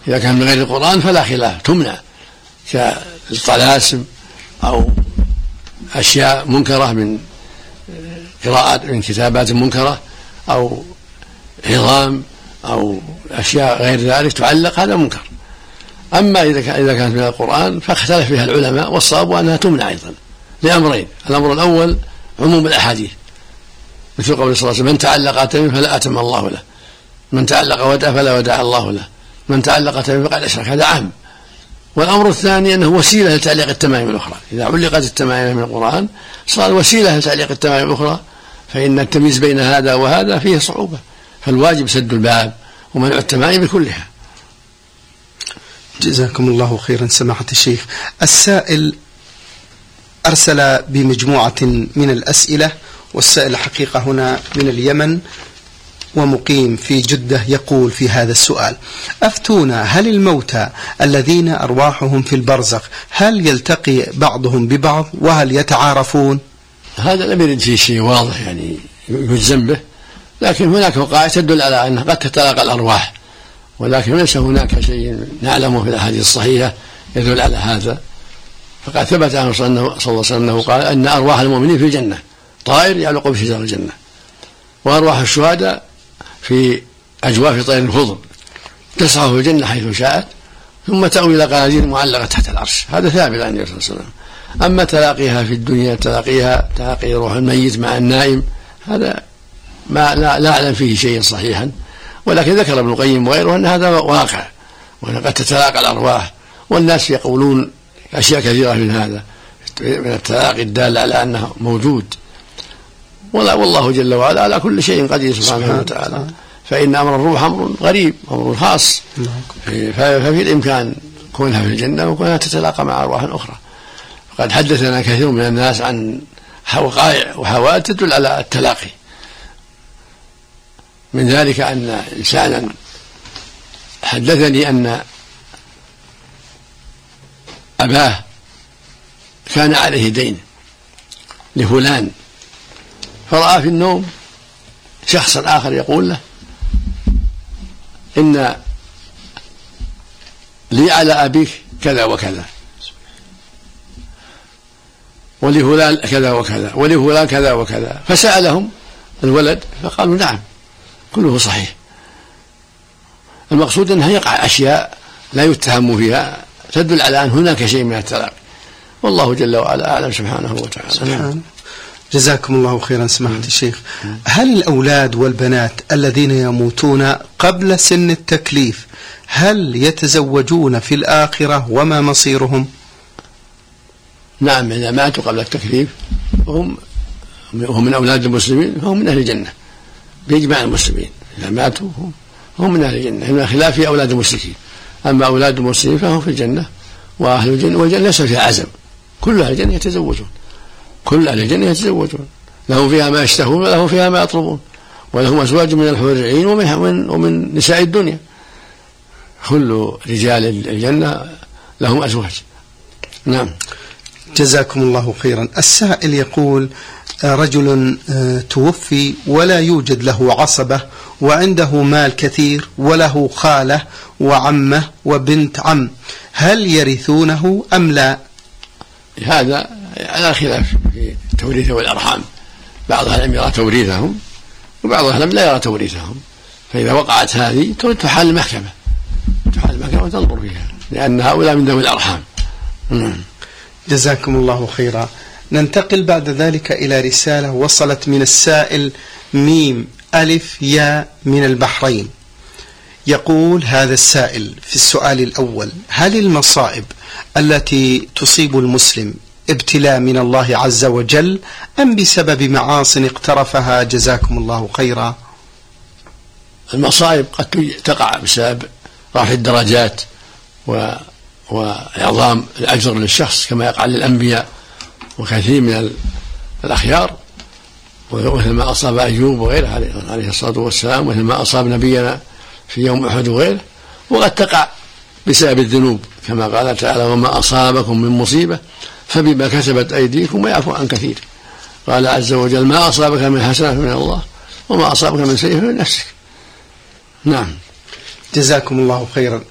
إذا كان من غير القرآن فلا خلاف تمنع، كالطلاسم أو أشياء منكرة من قراءات من كتابات منكرة أو عظام أو أشياء غير ذلك تعلق، هذا منكر. أما إذا كانت من القرآن فاختلف فيها العلماء، والصواب أنها تمنع أيضا لأمرين: الأمر الأول عموم الأحاديث، مثل قول صلى الله عليه وسلم: من تعلق تميم فلا أتم الله له، من تعلق ودع فلا ودع الله له، من تعلق تميم فقد أشرك، هذا عام. والأمر الثاني أنه وسيلة لتعليق التمائم الأخرى، إذا علقت التمائم من القرآن صار وسيلة لتعليق التمائم الأخرى، فإن التمييز بين هذا وهذا فيه صعوبة، فالواجب سد الباب ومنع التمائم كلها. جزاكم الله خيرا سماحة الشيخ. السائل أرسل بمجموعة من الأسئلة، والسائل حقيقة هنا من اليمن ومقيم في جدة، يقول في هذا السؤال: أفتونا، هل الموتى الذين أرواحهم في البرزخ هل يلتقي بعضهم ببعض وهل يتعارفون؟ هذا لم يرد فيه شيء واضح يعني يجزم به، لكن هناك وقائع تدل على أنها قد تتلاقى الأرواح، ولكن ليس هناك شيء نعلمه في الأحاديث الصحيحة يدل على هذا. فقد ثبت عنه صلى الله عليه وسلم أنه قال أن أرواح المؤمنين في الجنة، طائر يعلق بشجر الجنة، وأرواح الشهداء في أجواف طير الخضر تسعى في الجنة حيث شاءت، ثم تأوي إلى قناديل معلقة تحت العرش. هذا ثابت عن النبي صلى الله عليه وسلم. أما تلاقيها في الدنيا، تلاقي روح الميت مع النائم، هذا ما لا أعلم فيه شيء صحيحا، ولكن ذكر ابن القيم وغيره أن هذا واقع، وأن قد تتلاقى الأرواح، والناس يقولون أشياء كثيرة من هذا من التلاقي الدال على أنه موجود. والله جل وعلا على كل شيء قدير سبحانه وتعالى، فإن أمر الروح أمر غريب، أمر خاص، ففي الإمكان كونها في الجنة وكونها تتلاقى مع أرواح أخرى. فقد حدثنا كثير من الناس عن وقائع وحوادث تدل على التلاقي، من ذلك أن إنسانا حدثني أن أباه كان عليه دين لفلان، فرأى في النوم شخصا آخر يقول له: إن لي على أبيك كذا وكذا، ولفلان كذا وكذا، ولفلان كذا وكذا. فسألهم الولد فقالوا: نعم كله صحيح. المقصود أنها يقع أشياء لا يتهم فيها تدل على أن هناك شيء من التلاقي، والله جل وعلا أعلم سبحانه وتعالى. جزاكم الله خيرا سماحة الشيخ. هل الأولاد والبنات الذين يموتون قبل سن التكليف هل يتزوجون في الآخرة وما مصيرهم؟ نعم، إذا ماتوا قبل التكليف وهم من أولاد المسلمين فهم من أهل الجنة بإجماع المسلمين، إذا ماتوا هم من أهل الجنة، من خلاف أولاد المشركين. أما أولاد المسلمين فهم في الجنة، وأهل الجنة والجنة ليس فيها عزم، كل أهل الجنة يتزوجون، كل أهل الجنة يتزوجون، لهم فيها ما يشتهون ولهم فيها ما يطلبون، ولهم أزواج من الحور العين ومن نساء الدنيا. كل رجال الجنة لهم أزواج. نعم. جزاكم الله خيرا. السائل يقول: رجل توفي ولا يوجد له عصبة، وعنده مال كثير، وله خالة وعمة وبنت عم، هل يرثونه أم لا؟ هذا على خلاف في التوريث والأرحام، بعض أهل يرى توريثهم وبعض أهل لا يرى توريثهم، فإذا وقعت هذه تحال المحكمة وتنظر فيها، لأن هؤلاء من ذوي الأرحام. جزاكم الله خيرا. ننتقل بعد ذلك إلى رسالة وصلت من السائل ميم ألف يا من البحرين. يقول هذا السائل في السؤال الأول: هل المصائب التي تصيب المسلم ابتلاء من الله عز وجل أم بسبب معاصٍ اقترفها؟ جزاكم الله خيرا. المصائب قد تقع بسبب رفع الدرجات وإعظام الأجر للشخص كما يقع للأنبياء وكثير من الأخيار، ومثل ما أصاب أيوب وغيره عليه الصلاة والسلام، ومثل ما أصاب نبينا في يوم أحد وغيره. وقد تقع بسبب الذنوب كما قال تعالى: وما أصابكم من مصيبة فبما كسبت أيديكم ويعفو عن كثير. قال عز وجل: ما أصابك من حسنة من الله وما أصابك من سيئة من نفسك. نعم. جزاكم الله خيرا.